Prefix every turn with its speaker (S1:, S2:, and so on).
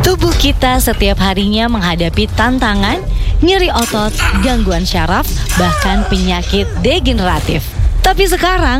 S1: Tubuh kita setiap harinya menghadapi tantangan, nyeri otot, gangguan syaraf, bahkan penyakit degeneratif. Tapi sekarang,